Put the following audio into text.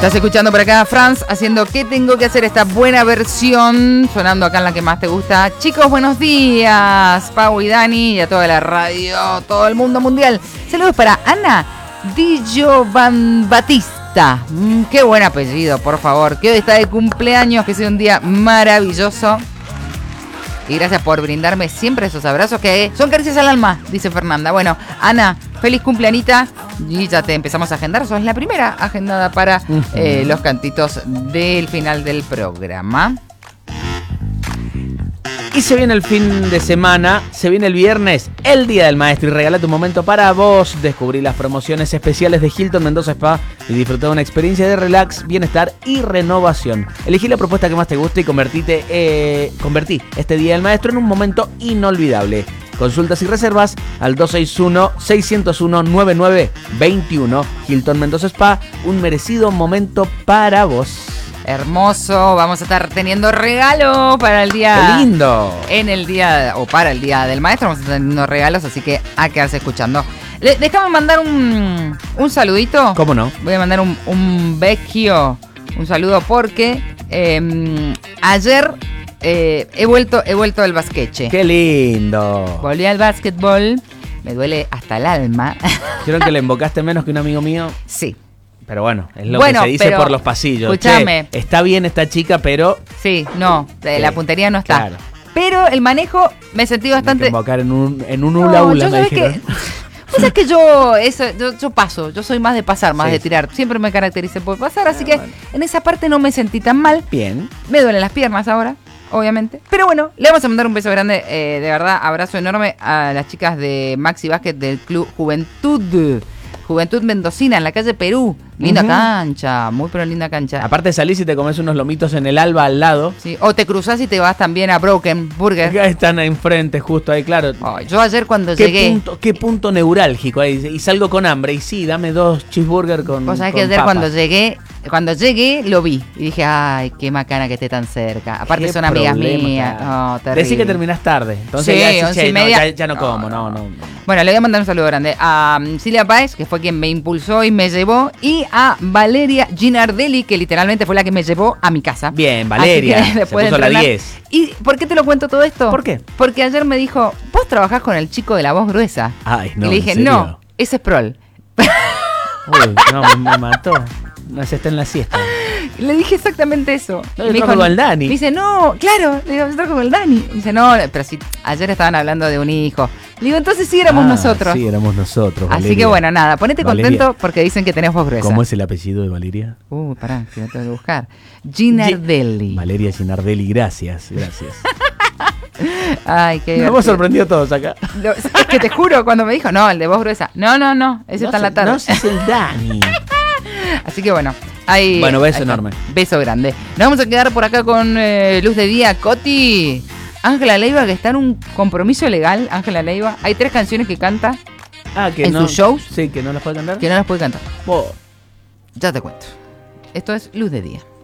Estás escuchando por acá a Franz haciendo ¿Qué tengo que hacer? Esta buena versión, sonando acá en la que más te gusta. Chicos, buenos días. Pau y Dani y a toda la radio, todo el mundo mundial. Saludos para Ana Di Giovan Batista. Qué buen apellido, por favor. Que hoy está de cumpleaños, que sea un día maravilloso. Y gracias por brindarme siempre esos abrazos que son caricias al alma, dice Fernanda. Bueno, Ana, feliz cumpleañita. Y ya te empezamos a agendar. Sos la primera agendada para los cantitos del final del programa. Y se viene el fin de semana, se viene el viernes, el Día del Maestro. Y regala un momento para vos. Descubrí las promociones especiales de Hilton Mendoza Spa y disfrutar de una experiencia de relax, bienestar y renovación. Elegí la propuesta que más te guste y convertí este Día del Maestro en un momento inolvidable. Consultas y reservas al 261-601-9921. Hilton Mendoza Spa, un merecido momento para vos. Hermoso, vamos a estar teniendo regalo para el día. ¡Qué lindo! En el día, o para el Día del Maestro, vamos a estar teniendo regalos, así que a quedarse escuchando. Déjame mandar un saludito. ¿Cómo no? Voy a mandar un vecchio, un saludo porque ayer he vuelto del basqueche. ¡Qué lindo! Volví al básquetbol, me duele hasta el alma. ¿Vieron que le invocaste menos que un amigo mío? Sí. Pero bueno, es lo que se dice por los pasillos. Escúchame. Está bien esta chica, pero... Sí, no, la puntería no está. Claro. Pero el manejo me sentí bastante... Hay que invocar en un hula-hula, me dijeron. Vos sabés que yo paso, yo soy más de pasar, más de tirar. Siempre me caractericé por pasar, así que en esa parte no me sentí tan mal. Bien. Me duelen las piernas ahora, obviamente. Pero bueno, le vamos a mandar un beso grande, de verdad, abrazo enorme a las chicas de Maxi Basket del Club Juventud Mendocina, en la calle Perú. Linda cancha, muy pero linda cancha. Aparte salís y te comes unos lomitos en el Alba al lado. Sí, o te cruzás y te vas también a Broken Burger. Acá están enfrente, justo ahí, claro. Ay, yo ayer cuando llegué... ¿Qué punto neurálgico ahí? Y salgo con hambre. Y sí, dame 2 cheeseburger con Vos sabés que ayer papas. cuando llegué lo vi. Y dije, ay, qué macana que esté tan cerca. Aparte son amigas mías. No, terrible. Decí que terminás tarde. Entonces sí, ya, 11:30. Ya no como, no. Bueno, le voy a mandar un saludo grande a Silvia Páez, que fue quien me impulsó y me llevó. Y a Valeria Ginardelli, que literalmente fue la que me llevó a mi casa. Bien, Valeria. Se puso la 10. ¿Y por qué te lo cuento todo esto? ¿Por qué? Porque ayer me dijo, ¿vos trabajás con el chico de la voz gruesa? Ay, no. Y le dije, ¿en serio? no, ese es Prol. Uy, no, me mató. No, se está en la siesta. Le dije exactamente eso. No, yo trabajo con el Dani. Me dice, no, claro, le digo, yo trabajo con el Dani. Me dice, no, pero si ayer estaban hablando de un hijo. Le digo, entonces sí éramos nosotros. Sí, éramos nosotros, Valeria. Así que bueno, nada, ponete Valeria. contento porque dicen que tenés voz gruesa. ¿Cómo es el apellido de Valeria? Pará, que lo tengo que buscar. Ginardelli. Valeria Ginardelli, gracias. Ay, qué Nos hemos sorprendido todos acá. Es que te juro, cuando me dijo, no, el de voz gruesa. No, ese está en la tarde. No, ese es el Dani. Así que bueno, ahí. Bueno, beso ahí enorme. Beso grande. Nos vamos a quedar por acá con Luz de Día, Coti. Ángela Leiva, que está en un compromiso legal. Ángela Leiva. Hay 3 canciones que canta que en sus shows. Sí, que no las puede cantar. Que no las puede cantar. Oh. Ya te cuento. Esto es Luz de Día.